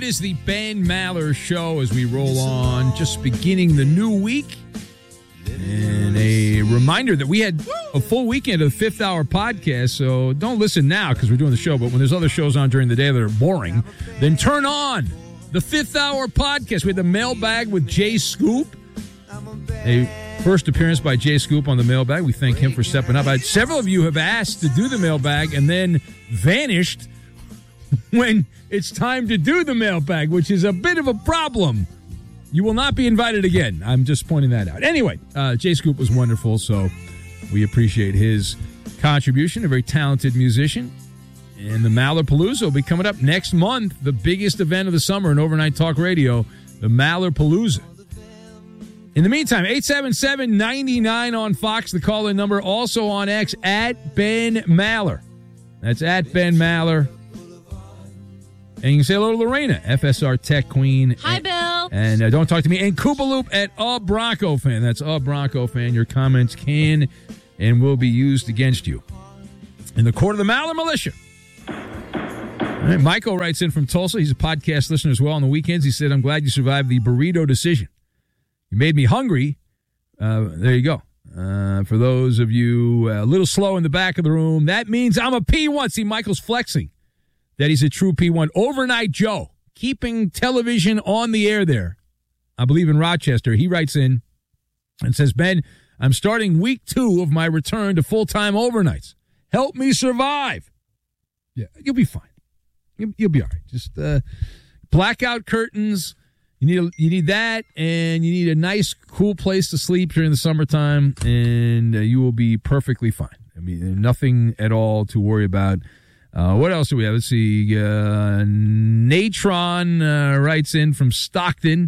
is the Ben Maller Show as we roll on, just beginning the new week. And a reminder that we had a full weekend of the Fifth Hour podcast, so don't listen now because we're doing the show, but when there's other shows on during the day that are boring, then turn on the Fifth Hour podcast. We had the mailbag with Jay Scoop. A first appearance by Jay Scoop on the mailbag. We thank him for stepping up. Several of you have asked to do the mailbag and then vanished when it's time to do the mailbag, which is a bit of a problem. You will not be invited again. I'm just pointing that out. Anyway, Jay Scoop was wonderful, so we appreciate his contribution. A very talented musician. And the Mallerpalooza will be coming up next month, the biggest event of the summer in overnight talk radio, the Mallerpalooza. In the meantime, 877-99 on Fox, the call-in number. Also on X, at Ben Maller. That's at Ben Maller. And you can say hello to Lorena, FSR Tech Queen. Hi, Bill. And don't talk to me. And Koopaloop at A Bronco Fan. That's A Bronco Fan. Your comments can and will be used against you in the court of the Maller Militia. All right, Michael writes in from Tulsa. He's a podcast listener as well on the weekends. He said, I'm glad you survived the burrito decision. You made me hungry. There you go. For those of you a little slow in the back of the room, that means I'm a P1. See, Michael's flexing that he's a true P1. Overnight Joe, keeping television on the air there. I believe in Rochester. He writes in and says, Ben, I'm starting week 2 of my return to full-time overnights. Help me survive. Yeah, you'll be fine. You'll be all right. Just blackout curtains. You need that, and you need a nice, cool place to sleep during the summertime, and you will be perfectly fine. I mean, nothing at all to worry about. What else do we have? Let's see. Natron writes in from Stockton,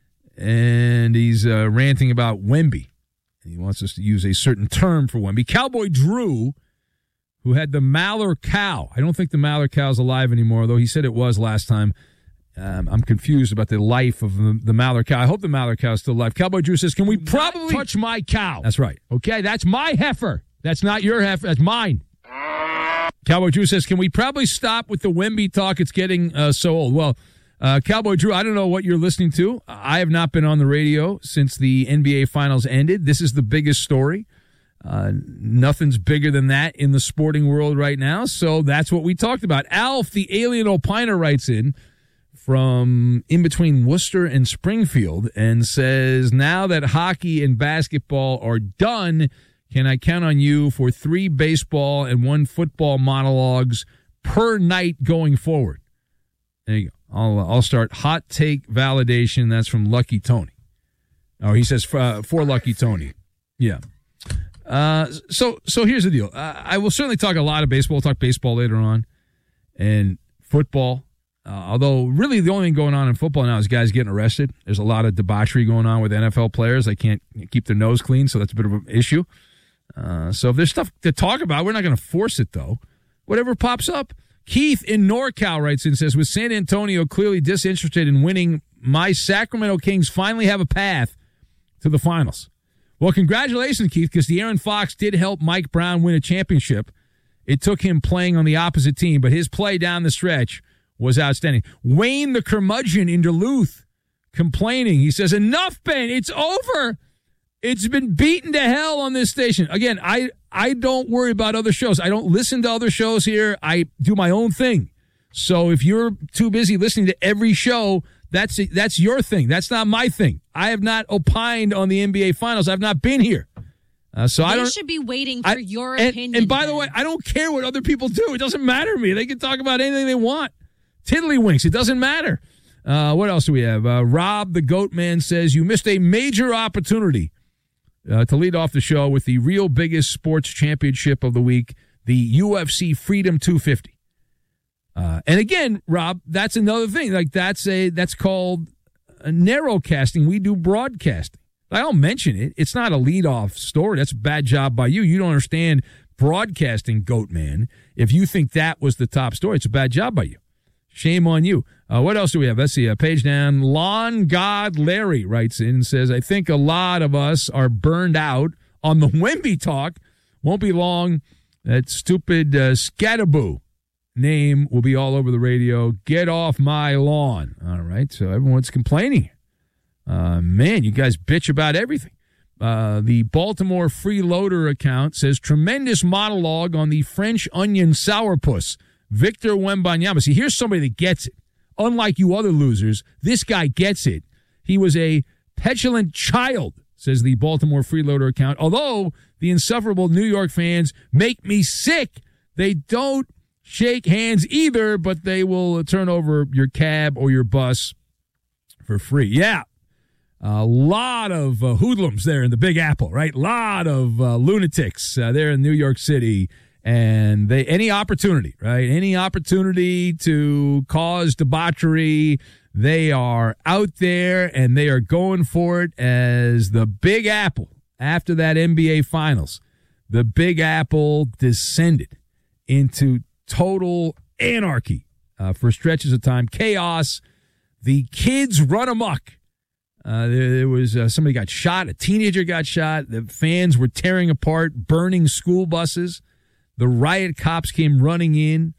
and he's ranting about Wemby. He wants us to use a certain term for Wemby. Cowboy Drew, who had the Maller cow. I don't think the Maller cow's alive anymore, though he said it was last time. I'm confused about the life of the Maller cow. I hope the Maller cow is still alive. Cowboy Drew says, can we probably touch my cow? That's right. Okay, that's my heifer. That's not your heifer. That's mine. Cowboy Drew says, can we probably stop with the Wemby talk? It's getting so old. Well, Cowboy Drew, I don't know what you're listening to. I have not been on the radio since the NBA Finals ended. This is the biggest story. Nothing's bigger than that in the sporting world right now, so that's what we talked about. Alf, the alien opiner, writes in from in between Worcester and Springfield and says, now that hockey and basketball are done, can I count on you for 3 baseball and 1 football monologues per night going forward? There you go. I'll start hot take validation. That's from Lucky Tony. Oh, he says for Lucky Tony. Yeah. So here's the deal. I will certainly talk a lot of baseball. We'll talk baseball later on and football. Although really the only thing going on in football now is guys getting arrested. There's a lot of debauchery going on with NFL players. They can't keep their nose clean, so that's a bit of an issue. So if there's stuff to talk about, we're not going to force it, though. Whatever pops up. Keith in NorCal writes in and says, with San Antonio clearly disinterested in winning, my Sacramento Kings finally have a path to the finals. Well, congratulations, Keith, because De'Aaron Fox did help Mike Brown win a championship. It took him playing on the opposite team, but his play down the stretch was outstanding. Wayne the curmudgeon in Duluth complaining. He says, enough, Ben. It's over. It's been beaten to hell on this station. Again, I don't worry about other shows. I don't listen to other shows here. I do my own thing. So if you're too busy listening to every show, that's your thing. That's not my thing. I have not opined on the NBA Finals. I've not been here. So I don't. Should be waiting for your opinion. And by the way, I don't care what other people do. It doesn't matter to me. They can talk about anything they want. Tiddlywinks. It doesn't matter. What else do we have? Rob the Goat Man says, you missed a major opportunity to lead off the show with the real biggest sports championship of the week, the UFC Freedom 250. And again, Rob, that's another thing. Like that's called a narrowcasting. We do broadcasting. I don't mention it. It's not a lead-off story. That's a bad job by you. You don't understand broadcasting, Goat Man. If you think that was the top story, it's a bad job by you. Shame on you. What else do we have? Let's see. Page down. Lawn God Larry writes in and says, I think a lot of us are burned out on the Wemby talk. Won't be long. That stupid Scatterboo name will be all over the radio. Get off my lawn. All right, so everyone's complaining. Man, you guys bitch about everything. The Baltimore Freeloader account says, tremendous monologue on the French onion sourpuss, Victor Wembanyama. See, here's somebody that gets it. Unlike you other losers, this guy gets it. He was a petulant child, says the Baltimore Freeloader account. Although the insufferable New York fans make me sick, they don't shake hands either, but they will turn over your cab or your bus for free. Yeah. A lot of hoodlums there in the Big Apple, right? A lot of lunatics there in New York City. And any opportunity, right? Any opportunity to cause debauchery, they are out there and they are going for it. As the Big Apple, after that NBA Finals, the Big Apple descended into total anarchy for stretches of time. Chaos. The kids run amok. There was somebody got shot. A teenager got shot. The fans were tearing apart, burning school buses. The riot cops came running in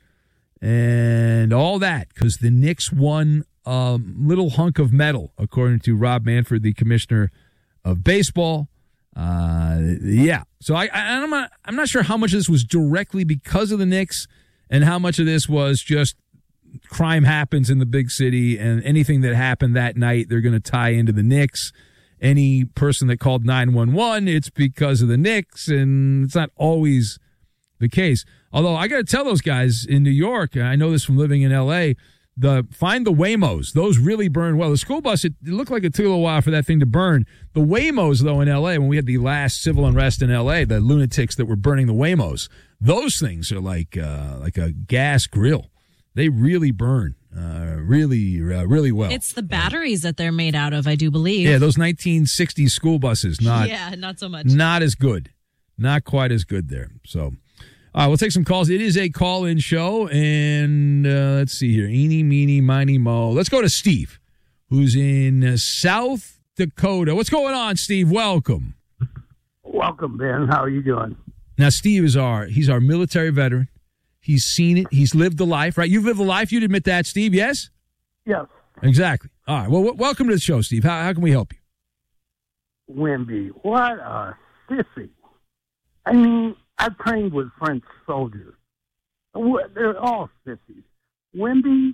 and all that because the Knicks won a little hunk of metal, according to Rob Manfred, the commissioner of baseball. Yeah. So I'm not sure how much of this was directly because of the Knicks and how much of this was just crime happens in the big city, and anything that happened that night, they're going to tie into the Knicks. Any person that called 911, it's because of the Knicks, and it's not always the case. Although I got to tell those guys in New York, I know this from living in L.A., find the Waymos. Those really burn well. The school bus, it looked like it took a little while for that thing to burn. The Waymos, though, in L.A., when we had the last civil unrest in L.A., the lunatics that were burning the Waymos, those things are like a gas grill. They really burn really well. It's the batteries that they're made out of, I do believe. Yeah, those 1960s school buses. Not so much. Not as good. Not quite as good there. So, we'll take some calls. It is a call-in show, and let's see here. Eeny, meeny, miny, mo. Let's go to Steve, who's in South Dakota. What's going on, Steve? Welcome. Welcome, Ben. How are you doing? Now, Steve is he's our military veteran. He's seen it. He's lived the life, right? You've lived the life. You'd admit that, Steve, yes? Yes. Exactly. All right. Well, welcome to the show, Steve. How can we help you? Wemby, what a sissy. I mean, I trained with French soldiers. They're all sissies. Wemby,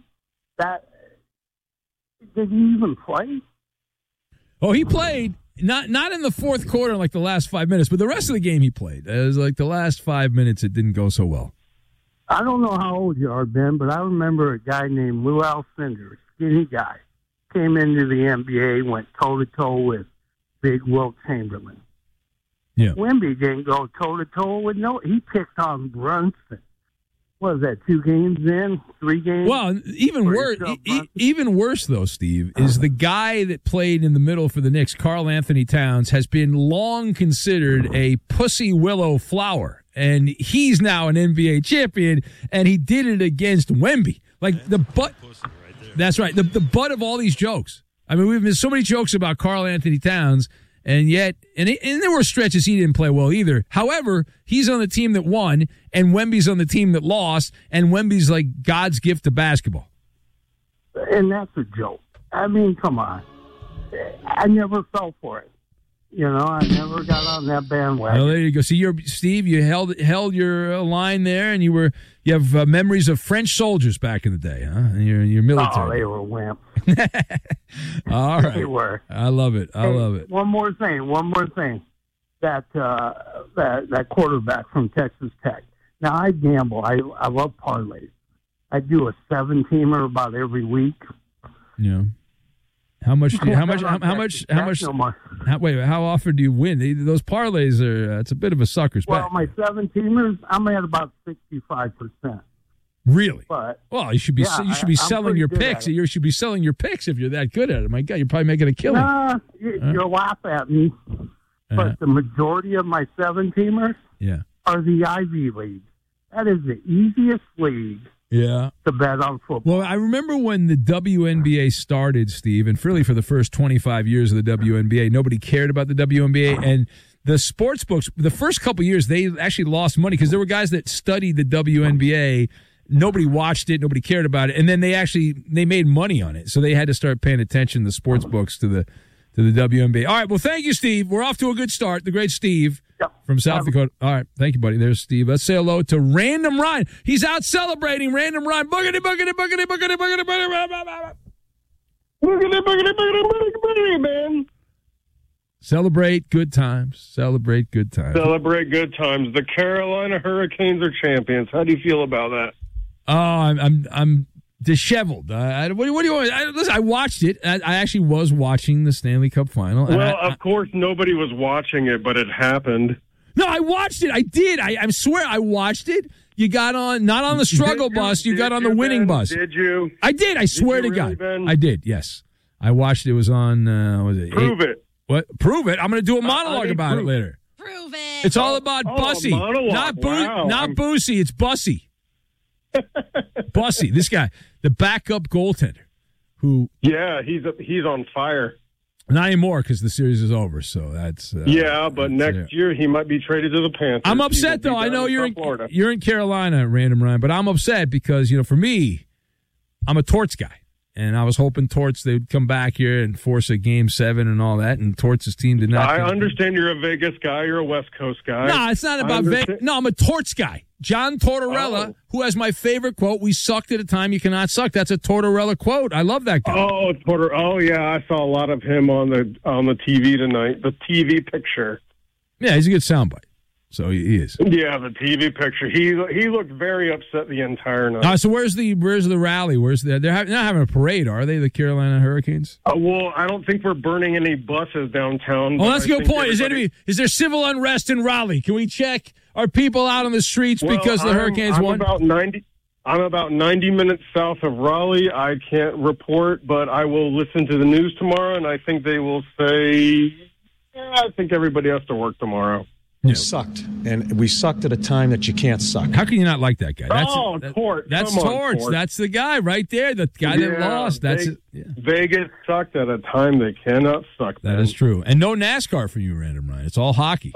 did he even play? Oh, he played. Not in the fourth quarter, like the last 5 minutes, but the rest of the game he played. It was like the last 5 minutes, it didn't go so well. I don't know how old you are, Ben, but I remember a guy named Lou Alcindor, skinny guy, came into the NBA, went toe-to-toe with big Wilt Chamberlain. Yeah. Wemby didn't go toe-to-toe with he picked on Brunson. What was that, 2 games in, 3 games? Well, even worse, though, Steve, is the guy that played in the middle for the Knicks, Karl Anthony Towns, has been long considered a pussy willow flower. And he's now an NBA champion, and he did it against Wemby. Like the butt. That's right. The butt of all these jokes. I mean, we've been so many jokes about Karl Anthony Towns, and yet, and there were stretches he didn't play well either. However, he's on the team that won, and Wemby's on the team that lost, and Wemby's like God's gift to basketball. And that's a joke. I mean, come on. I never fell for it. You know, I never got on that bandwagon. Well, there you go. See, Steve, you held your line there, and you have memories of French soldiers back in the day, huh? Your military. Oh, they were wimps. All right. They were. I love it. I love it. One more thing. That quarterback from Texas Tech. Now, I gamble. I love parlays. I do a 7-teamer about every week. Yeah. How much? How often do you win? Those parlays are. It's a bit of a sucker's bet. Well, my 7-teamers, I'm at about 65%. Really? But you should be selling your picks. You should be selling your picks if you're that good at it. My God, you're probably making a killing. Nah, you'll laugh at me, but the majority of my 7-teamers are the Ivy League. That is the easiest league. Yeah. To bet on football. Well, I remember when the WNBA started, Steve, and really for the first 25 years of the WNBA, nobody cared about the WNBA. And the sports books, the first couple of years, they actually lost money because there were guys that studied the WNBA nobody watched it, nobody cared about it, and then they made money on it, so they had to start paying attention, the sports books, to the WNBA. All right, well, thank you, Steve. We're off to a good start. The great Steve from South Dakota. All right, thank you, buddy. There's Steve. Let's say hello to Random Ryan. He's out celebrating. Random Ryan. Boogity, boogity, boogity, boogity, boogity, boogity, Boogity, man. Celebrate good times. Celebrate good times. Celebrate good times. The Carolina Hurricanes are champions. How do you feel about that? Oh, I'm disheveled. What do you want? Listen, I watched it. I actually was watching the Stanley Cup final. Well, of course, nobody was watching it, but it happened. No, I watched it. I did. I swear I watched it. You got on, not on the struggle bus. You got on the winning bus. Did you? I did. I swear to God. Ben? I did, yes. I watched it. It was on, was it? Prove it. What? Prove it? I'm going to do a monologue about it later. Prove it. It's all about Bussy. Not Boosie. It's Bussy. Bussy, this guy, the backup goaltender who... Yeah, he's on fire. Not anymore because the series is over, so that's... but next year he might be traded to the Panthers. I'm upset, though. I know you're in Carolina, Random Ryan, but I'm upset because, for me, I'm a Torts guy. And I was hoping Torts, they'd come back here and force a Game 7 and all that, and Torts' team did not. I understand you're a Vegas guy. You're a West Coast guy. No, it's not about Vegas. No, I'm a Torts guy. John Tortorella, who has my favorite quote, "We sucked at a time you cannot suck." That's a Tortorella quote. I love that guy. Oh, yeah, I saw a lot of him on the TV tonight, the TV picture. Yeah, he's a good soundbite. So he is. Yeah, the TV picture. He looked very upset the entire night. So where's the rally? They're not having a parade, are they? The Carolina Hurricanes? Well, I don't think we're burning any buses downtown. Oh, that's a good point. Is there civil unrest in Raleigh? Can we check? Are people out on the streets because the Hurricanes won? I'm about 90 minutes south of Raleigh. I can't report, but I will listen to the news tomorrow, and I think they will say, I think everybody has to work tomorrow. We sucked, and we sucked at a time that you can't suck. How can you not like that guy? Torts. That's Torts. That's the guy right there, the guy that lost. Vegas sucked at a time they cannot suck. That is true. And no NASCAR for you, Random Ryan. It's all hockey.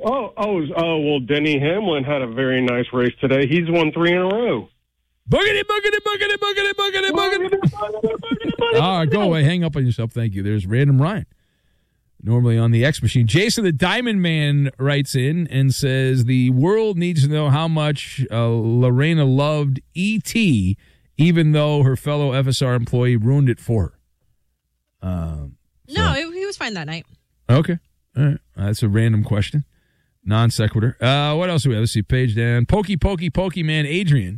Well, Denny Hamlin had a very nice race today. He's won 3 in a row. Boogity, boogity, boogity, boogity, boogity, boogity. All right, go away. Hang up on yourself. Thank you. There's Random Ryan. Normally on the X Machine. Jason the Diamond Man writes in and says the world needs to know how much Lorena loved E.T., even though her fellow FSR employee ruined it for her. No, he was fine that night. Okay. All right. That's a random question. Non sequitur. What else do we have? Let's see. Page down. Pokemon Adrian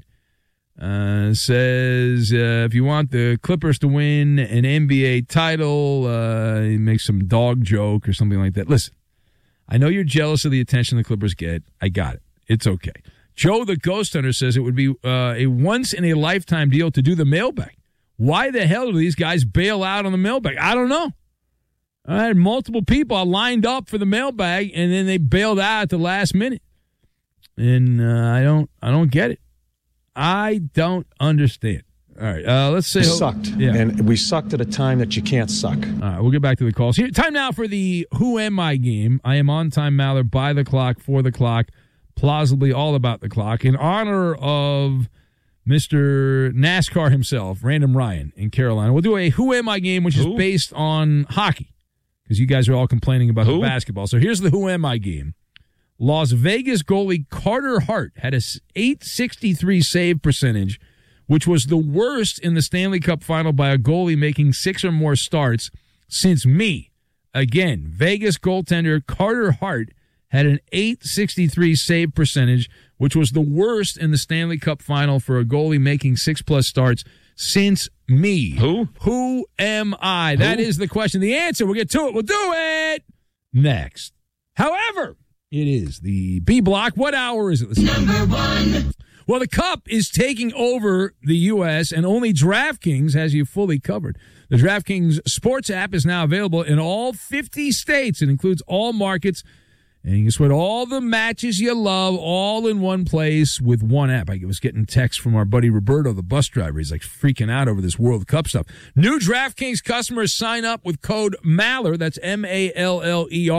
says if you want the Clippers to win an NBA title, he makes some dog joke or something like that. Listen, I know you're jealous of the attention the Clippers get. I got it. It's okay. Joe the Ghost Hunter says it would be a once-in-a-lifetime deal to do the mailbag. Why the hell do these guys bail out on the mailbag? I don't know. I had multiple people lined up for the mailbag, and then they bailed out at the last minute. And I don't get it. I don't understand. All right, let's say... We sucked, and we sucked at a time that you can't suck. All right, we'll get back to the calls. Here, time now for the Who Am I game. I am on time, Maller, by the clock, for the clock, plausibly all about the clock, in honor of Mr. NASCAR himself, Random Ryan in Carolina. We'll do a Who Am I game, which is based on hockey, because you guys are all complaining about the basketball. So here's the Who Am I game. Las Vegas goalie Carter Hart had a .863 save percentage, which was the worst in the Stanley Cup final by a goalie making 6 or more starts since me. Again, Vegas goaltender Carter Hart had an .863 save percentage, which was the worst in the Stanley Cup final for a goalie making 6+ starts since me. Who am I? That is the question. The answer, we'll get to it. We'll do it next. However, it is the B block. What hour is it? Number 1. Well, the Cup is taking over the U.S., and only DraftKings has you fully covered. The DraftKings Sports app is now available in all 50 states. It includes all markets, and you can sweat all the matches you love all in one place with one app. I was getting texts from our buddy Roberto, the bus driver. He's like freaking out over this World Cup stuff. New DraftKings customers sign up with code MALLER, that's MALLER,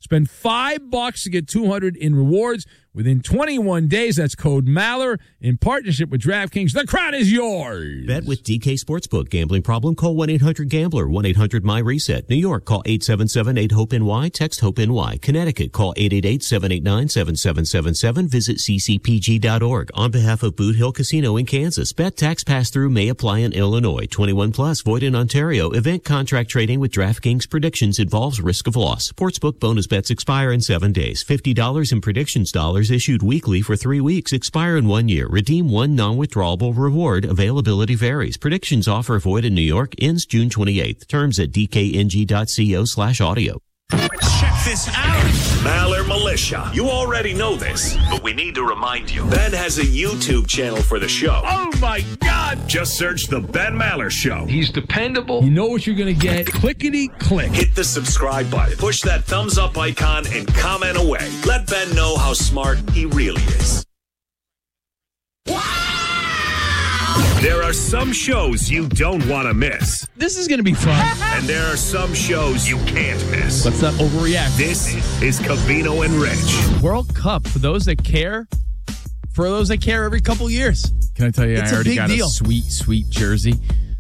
Spend $5 to get $200 in rewards within 21 days. That's code Maller in partnership with DraftKings. The crown is yours. Bet with DK Sportsbook. Gambling problem? Call 1-800-GAMBLER. 1-800-MY-RESET. New York, call 877-8-HOPE-NY. Text HOPE-NY. Connecticut, call 888-789-7777. Visit ccpg.org. On behalf of Boot Hill Casino in Kansas, bet tax pass-through may apply in Illinois. 21 plus, void in Ontario. Event contract trading with DraftKings predictions involves risk of loss. Sportsbook bonus bets expire in 7 days. $50 in predictions dollars issued weekly for 3 weeks. Expire in 1 year. Redeem one non-withdrawable reward. Availability varies. Predictions offer void in New York. Ends June 28th. Terms at dkng.co/audio. Check this out. Maller Militia. You already know this, but we need to remind you. Ben has a YouTube channel for the show. Oh, my God. Just search The Ben Maller Show. He's dependable. You know what you're going to get. Clickety-click. Hit the subscribe button. Push that thumbs up icon and comment away. Let Ben know how smart he really is. There are some shows you don't want to miss. This is going to be fun. And there are some shows you can't miss. Let's not overreact. This is Covino and Rich. World Cup, for those that care, every couple years. Can I tell you, It's I a already big got deal. a sweet jersey.